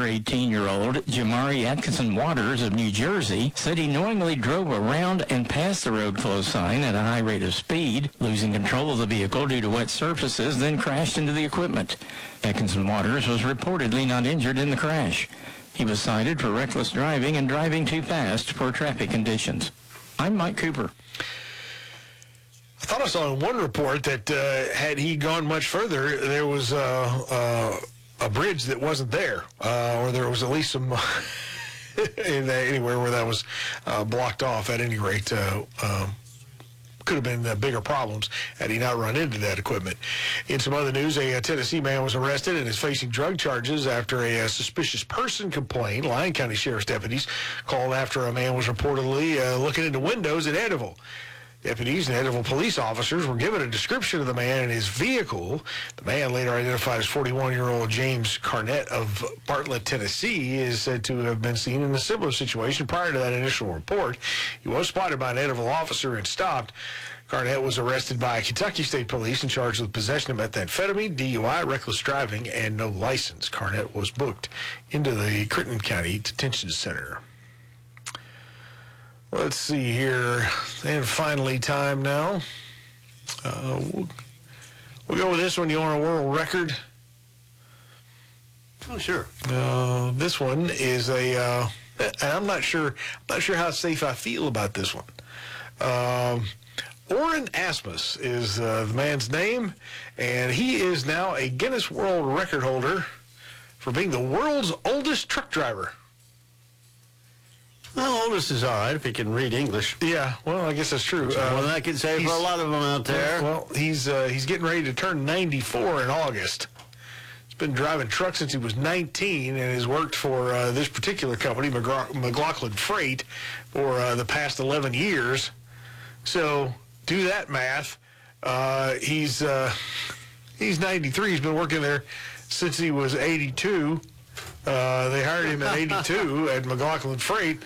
18-year-old Jamari Atkinson Waters of New Jersey said he knowingly drove around and past the road close sign at a high rate of speed, losing control of the vehicle due to wet surfaces, then crashed into the equipment. Atkinson Waters was reportedly not injured in the crash. He was cited for reckless driving and driving too fast for traffic conditions. I'm Mike Cooper. I thought I saw in one report that had he gone much further, there was a bridge that wasn't there, or there was at least some anywhere where that was blocked off. At any rate, could have been bigger problems had he not run into that equipment. In some other news, a Tennessee man was arrested and is facing drug charges after a suspicious person complaint. Lyon County Sheriff's deputies called after a man was reportedly looking into windows at Eddyville. Deputies and Eddyville police officers were given a description of the man and his vehicle. The man, later identified as 41-year-old James Carnett of Bartlett, Tennessee, is said to have been seen in a similar situation prior to that initial report. He was spotted by an Eddyville officer and stopped. Carnett was arrested by Kentucky State Police and charged with possession of methamphetamine, DUI, reckless driving, and no license. Carnett was booked into the Crittenden County Detention Center. Let's see here. And finally, time now. We'll go with this one. You want a world record? Oh, sure. This one is and I'm not sure how safe I feel about this one. Orrin Asmus is the man's name, and he is now a Guinness World Record holder for being the world's oldest truck driver. Well, oldest is all right if he can read English. Yeah, well, I guess that's true. More than I can say for a lot of them out there. Well, he's getting ready to turn 94 in August. He's been driving trucks since he was 19 and has worked for this particular company, McLaughlin Freight, for the past 11 years. So do that math. He's 93. He's been working there since he was 82. They hired him at 82 at McLaughlin Freight.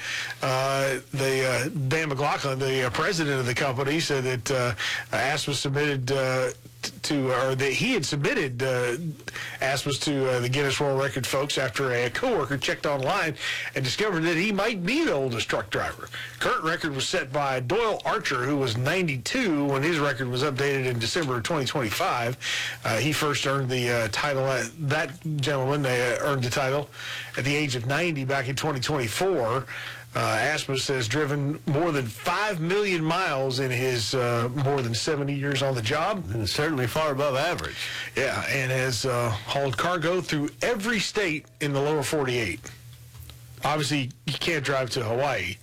Dan McLaughlin, the president of the company, said that Asmus submitted that he had submitted Asmus to the Guinness World Record folks after a coworker checked online and discovered that he might be the oldest truck driver. Current record was set by Doyle Archer, who was 92 when his record was updated in December of 2025. He first earned the title. That gentleman earned the title at the age of 90 back in 2024. Asmus has driven more than 5 million miles in his more than 70 years on the job. And certainly far above average. Yeah, and has hauled cargo through every state in the lower 48. Obviously, he can't drive to Hawaii,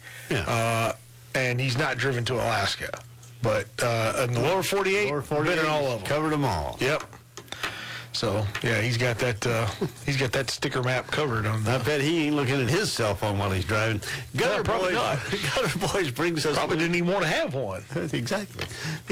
and he's not driven to Alaska. But in the lower 48, been in all of them. Covered them all. Yep. So, yeah, he's got that sticker map covered on that. I bet he ain't looking at his cell phone while he's driving. Gutter probably not. Gutter Boys brings us... Probably didn't even want to have one. Exactly.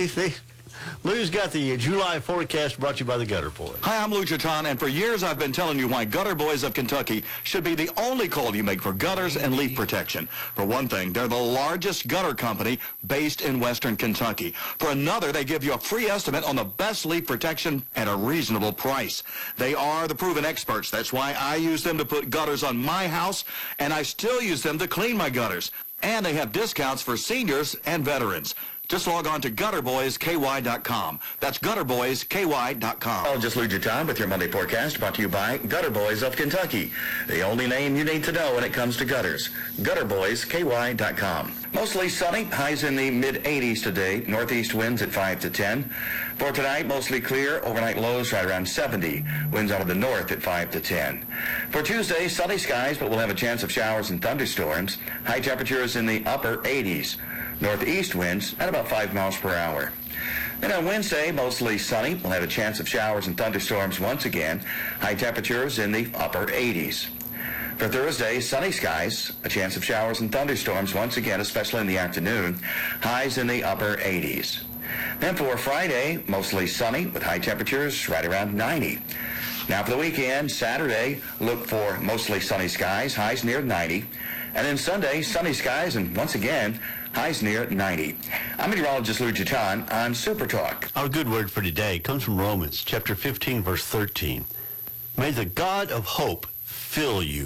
Lou's got the July forecast brought to you by the Gutter Boys. Hi, I'm Lou Chiton, and for years I've been telling you why Gutter Boys of Kentucky should be the only call you make for gutters and leak protection. For one thing, they're the largest gutter company based in western Kentucky. For another, they give you a free estimate on the best leak protection at a reasonable price. They are the proven experts. That's why I use them to put gutters on my house, and I still use them to clean my gutters. And they have discounts for seniors and veterans. Just log on to gutterboysky.com. That's gutterboysky.com. I'll just lose your time with your Monday forecast brought to you by Gutter Boys of Kentucky. The only name you need to know when it comes to gutters. Gutterboysky.com. Mostly sunny, highs in the mid-80s today. Northeast winds at 5 to 10. For tonight, mostly clear. Overnight lows right around 70. Winds out of the north at 5 to 10. For Tuesday, sunny skies, but we'll have a chance of showers and thunderstorms. High temperatures in the upper 80s. Northeast winds at about 5 miles per hour. Then on Wednesday, mostly sunny. We'll have a chance of showers and thunderstorms once again. High temperatures in the upper 80s. For Thursday, sunny skies, a chance of showers and thunderstorms once again, especially in the afternoon. Highs in the upper 80s. Then for Friday, mostly sunny with high temperatures right around 90. Now for the weekend, Saturday, look for mostly sunny skies, highs near 90. And then Sunday, sunny skies, and once again, highs near 90. I'm meteorologist Lou Chiton on Super Talk. Our good word for today comes from Romans chapter 15, verse 13. May the God of hope fill you